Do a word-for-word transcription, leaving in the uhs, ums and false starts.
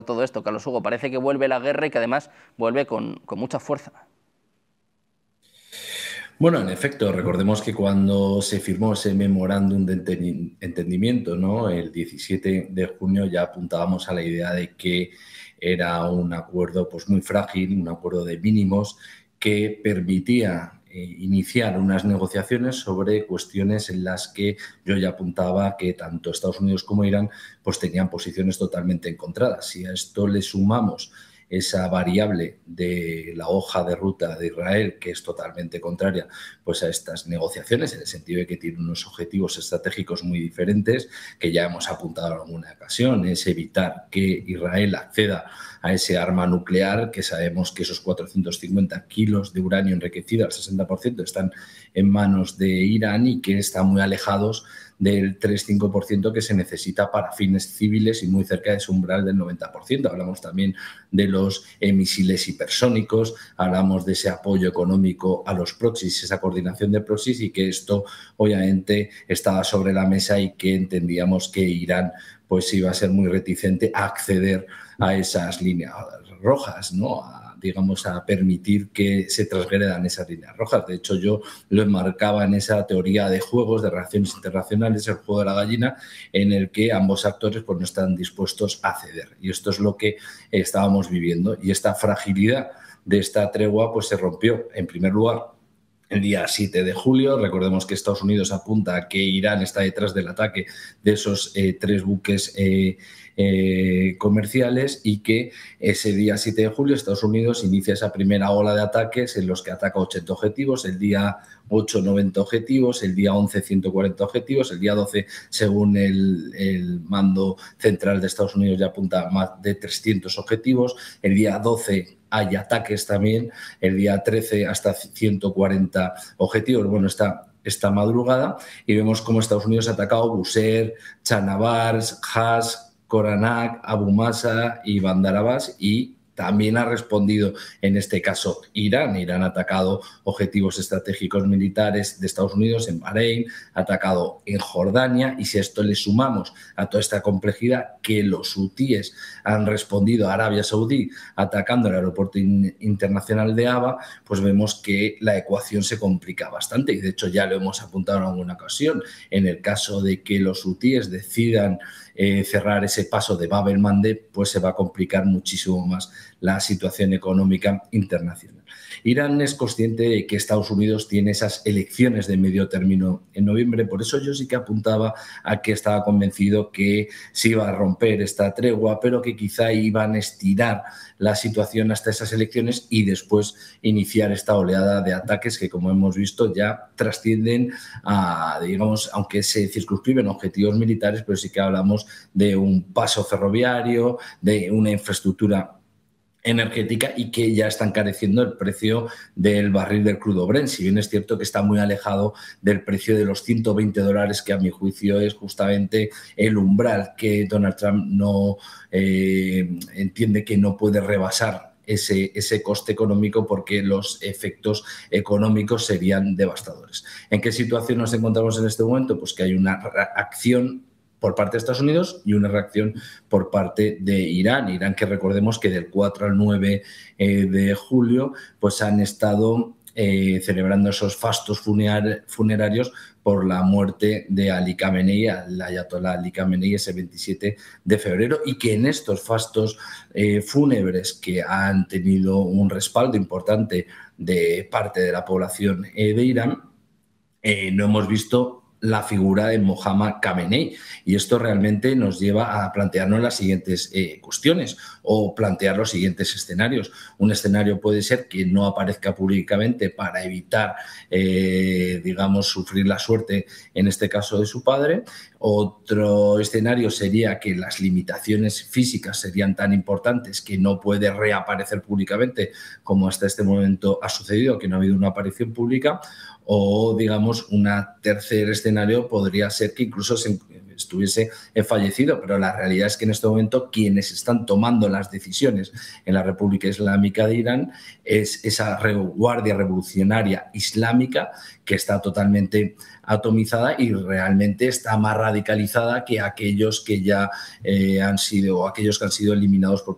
todo esto, Carlos Hugo? Parece que vuelve la guerra y que además vuelve con, con mucha fuerza. Bueno, en efecto, recordemos que cuando se firmó ese memorándum de entendimiento, ¿no?, el diecisiete de junio, ya apuntábamos a la idea de que era un acuerdo pues, muy frágil, un acuerdo de mínimos que permitía eh, iniciar unas negociaciones sobre cuestiones en las que yo ya apuntaba que tanto Estados Unidos como Irán pues, tenían posiciones totalmente encontradas. Si a esto le sumamos esa variable de la hoja de ruta de Israel, que es totalmente contraria pues, a estas negociaciones, en el sentido de que tiene unos objetivos estratégicos muy diferentes, que ya hemos apuntado en alguna ocasión, es evitar que Israel acceda a ese arma nuclear, que sabemos que esos cuatrocientos cincuenta kilos de uranio enriquecido al sesenta por ciento están en manos de Irán y que están muy alejados del tres a cinco por ciento que se necesita para fines civiles y muy cerca de ese umbral del noventa por ciento. Hablamos también de los eh, misiles hipersónicos, hablamos de ese apoyo económico a los proxies, esa coordinación de proxies, y que esto obviamente estaba sobre la mesa y que entendíamos que Irán pues iba a ser muy reticente a acceder a esas líneas rojas, ¿no?, a, digamos, a permitir que se transgredan esas líneas rojas. De hecho, yo lo enmarcaba en esa teoría de juegos, de relaciones internacionales, el juego de la gallina, en el que ambos actores pues, no están dispuestos a ceder. Y esto es lo que estábamos viviendo. Y esta fragilidad de esta tregua pues, se rompió, en primer lugar, el día siete de julio. Recordemos que Estados Unidos apunta a que Irán está detrás del ataque de esos eh, tres buques eh, eh, comerciales, y que ese día siete de julio Estados Unidos inicia esa primera ola de ataques en los que ataca ochenta objetivos, el día ocho noventa objetivos, el día once ciento cuarenta objetivos, el día doce, según el, el mando central de Estados Unidos, ya apunta a más de trescientos objetivos, el día doce hay ataques también, el día trece hasta ciento cuarenta objetivos. Bueno, esta, esta madrugada, y vemos cómo Estados Unidos ha atacado Bushehr, Chanabar, Has, Koranak, Abu Masa y Bandar Abbas, y también ha respondido en este caso Irán. Irán ha atacado objetivos estratégicos militares de Estados Unidos en Bahrein, ha atacado en Jordania, y si a esto le sumamos a toda esta complejidad que los hutíes han respondido a Arabia Saudí atacando el aeropuerto in- internacional de Aba, pues vemos que la ecuación se complica bastante, y de hecho ya lo hemos apuntado en alguna ocasión. En el caso de que los hutíes decidan Eh, cerrar ese paso de Bab el-Mandeb, pues se va a complicar muchísimo más la situación económica internacional. Irán es consciente de que Estados Unidos tiene esas elecciones de medio término en noviembre, por eso yo sí que apuntaba a que estaba convencido que se iba a romper esta tregua, pero que quizá iban a estirar la situación hasta esas elecciones y después iniciar esta oleada de ataques que, como hemos visto, ya trascienden a, digamos, aunque se circunscriben objetivos militares, pero sí que hablamos de un paso ferroviario, de una infraestructura energética, y que ya está encareciendo el precio del barril del crudo Brent, si bien es cierto que está muy alejado del precio de los ciento veinte dólares, que a mi juicio es justamente el umbral que Donald Trump no eh, entiende que no puede rebasar ese, ese coste económico, porque los efectos económicos serían devastadores. ¿En qué situación nos encontramos en este momento? Pues que hay una acción por parte de Estados Unidos y una reacción por parte de Irán. Irán, que recordemos que del cuatro al nueve eh, de julio pues han estado eh, celebrando esos fastos funerar, funerarios por la muerte de Ali Khamenei, el ayatolá Ali Khamenei, ese veintisiete de febrero, y que en estos fastos eh, fúnebres, que han tenido un respaldo importante de parte de la población eh, de Irán, eh, no hemos visto la figura de Mohammad Khamenei, y esto realmente nos lleva a plantearnos las siguientes eh, cuestiones, o plantear los siguientes escenarios. Un escenario puede ser que no aparezca públicamente para evitar, eh, digamos, sufrir la suerte, en este caso de su padre. Otro escenario sería que las limitaciones físicas serían tan importantes que no puede reaparecer públicamente, como hasta este momento ha sucedido, que no ha habido una aparición pública. O, digamos, un tercer escenario podría ser que incluso se estuviese fallecido, pero la realidad es que en este momento quienes están tomando las decisiones en la República Islámica de Irán es esa guardia revolucionaria islámica, que está totalmente atomizada y realmente está más radicalizada que aquellos que ya eh, han sido, aquellos que han sido eliminados por